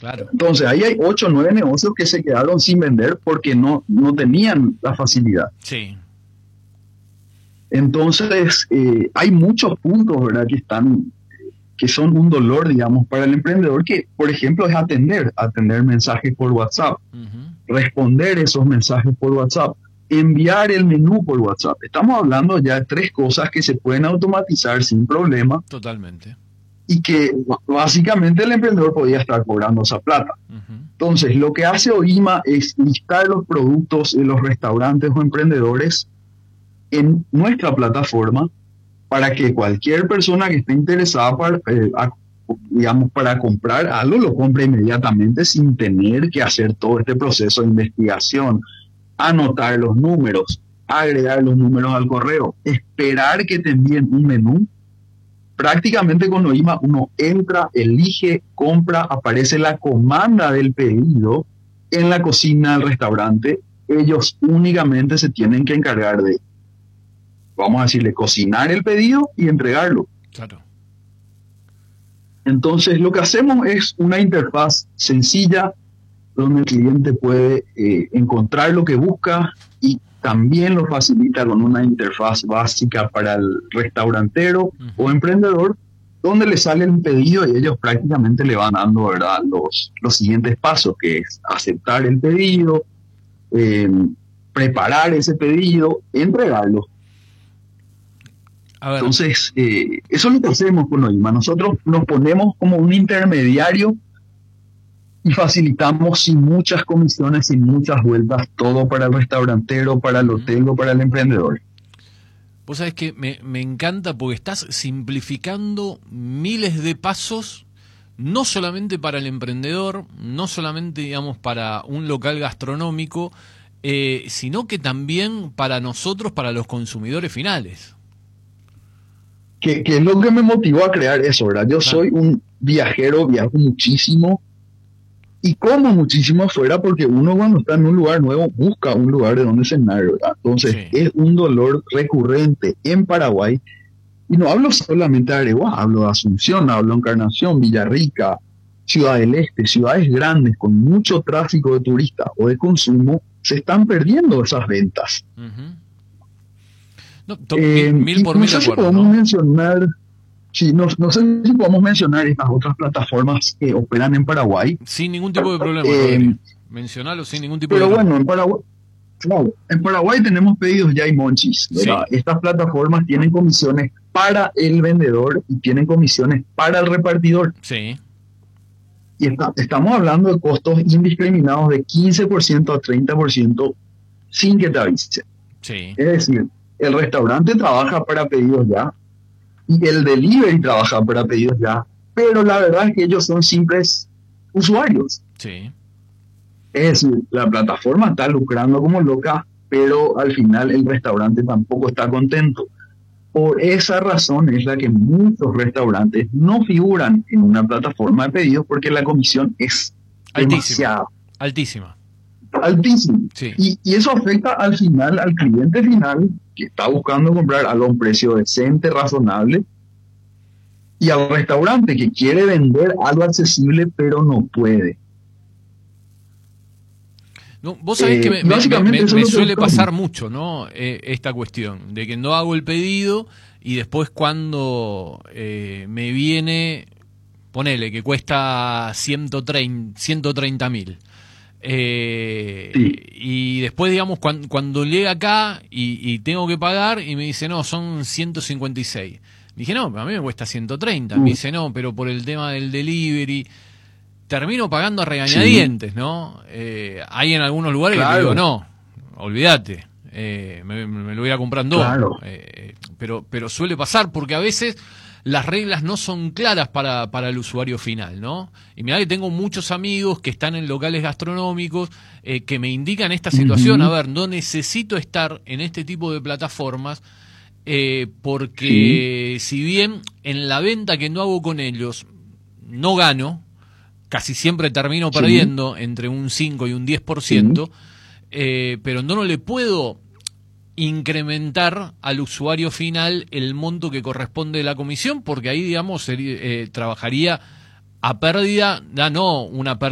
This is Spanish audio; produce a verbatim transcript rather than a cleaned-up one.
Claro. Entonces ahí hay ocho o nueve negocios que se quedaron sin vender porque no, no tenían la facilidad. Sí. Entonces eh, hay muchos puntos, ¿verdad?, que están, que son un dolor, digamos, para el emprendedor, que, por ejemplo, es atender, atender mensajes por WhatsApp, Uh-huh. responder esos mensajes por WhatsApp, enviar el menú por WhatsApp. Estamos hablando ya de tres cosas que se pueden automatizar sin problema Totalmente. y que básicamente el emprendedor podía estar cobrando esa plata. Uh-huh. Entonces, lo que hace OIMA es listar los productos de los restaurantes o emprendedores en nuestra plataforma para que cualquier persona que esté interesada para, eh, a, digamos, para comprar algo lo compre inmediatamente sin tener que hacer todo este proceso de investigación, anotar los números, agregar los números al correo, esperar que te envíen un menú. Prácticamente con OIMA uno entra, elige, compra, aparece la comanda del pedido en la cocina del restaurante. Ellos únicamente se tienen que encargar de, vamos a decirle, cocinar el pedido y entregarlo. Claro. Entonces lo que hacemos es una interfaz sencilla donde el cliente puede eh, encontrar lo que busca y también lo facilita con una interfaz básica para el restaurantero uh-huh. o emprendedor, donde le sale el pedido y ellos prácticamente le van dando, ¿verdad?, los, los siguientes pasos, que es aceptar el pedido, eh, preparar ese pedido, entregarlo. Entonces, eh, eso es lo que hacemos con OIMA. Nosotros nos ponemos como un intermediario y facilitamos sin muchas comisiones, sin muchas vueltas, todo para el restaurantero, para el hotel o para el emprendedor. Vos sabés que me, me encanta porque estás simplificando miles de pasos, no solamente para el emprendedor, no solamente, digamos, para un local gastronómico, eh, sino que también para nosotros, para los consumidores finales. Que, que es lo que me motivó a crear eso, ¿verdad? Yo claro. soy un viajero, viajo muchísimo y como muchísimo afuera porque uno cuando está en un lugar nuevo busca un lugar de donde cenar, ¿verdad? Entonces sí. es un dolor recurrente en Paraguay y no hablo solamente de Areguá, hablo de Asunción, hablo de Encarnación, Villarrica, Ciudad del Este, ciudades grandes con mucho tráfico de turistas o de consumo, se están perdiendo esas ventas. Uh-huh. No, to, eh, mil, mil por mil no sé de acuerdo, si podemos ¿no? mencionar, sí, no, no sé si podemos mencionar estas otras plataformas que operan en Paraguay. Sin ningún tipo de problema, eh, mencionarlo sin ningún tipo pero de problema. Pero bueno, en Paraguay, claro, en Paraguay tenemos Pedidos Ya y Monchis, ¿verdad? Sí. Estas plataformas tienen comisiones para el vendedor y tienen comisiones para el repartidor. Sí. Y está, estamos hablando de costos indiscriminados de quince por ciento a treinta por ciento sin que te avisen. Sí. Es decir, el restaurante trabaja para Pedidos Ya y el delivery trabaja para Pedidos Ya, pero la verdad es que ellos son simples usuarios. Sí. Es decir, la plataforma está lucrando como loca, pero al final el restaurante tampoco está contento. Por esa razón es la que muchos restaurantes no figuran en una plataforma de pedidos porque la comisión es demasiada. Altísima. Altísima. Sí. Y, y eso afecta al final, al cliente final, que está buscando comprar algo a un precio decente, razonable, y al restaurante que quiere vender algo accesible, pero no puede. No, vos sabés eh, que me, me, me, me suele pasar mucho, ¿no? Eh, esta cuestión, de que no hago el pedido y después cuando eh, me viene, ponele, que cuesta ciento treinta mil. Eh, sí. Y después, digamos, cuando, cuando llega acá y, y tengo que pagar y me dice, no, son ciento cincuenta y seis. Dije, no, a mí me cuesta ciento treinta. Me dice, no, pero por el tema del delivery termino pagando a regañadientes, sí. ¿no? Eh, hay en algunos lugares claro. que te digo, no, olvídate, eh, me, me lo voy a comprar en dos. Claro. Eh, pero, pero suele pasar porque a veces las reglas no son claras para, para el usuario final, ¿no? Y mirá que tengo muchos amigos que están en locales gastronómicos eh, que me indican esta situación, uh-huh. a ver, no necesito estar en este tipo de plataformas eh, porque sí. si bien en la venta que no hago con ellos no gano, casi siempre termino perdiendo sí. entre un cinco y un diez por ciento, sí. eh, pero no, no le puedo incrementar al usuario final el monto que corresponde de la comisión, porque ahí, digamos, sería, eh, trabajaría a pérdida, ya no una pérdida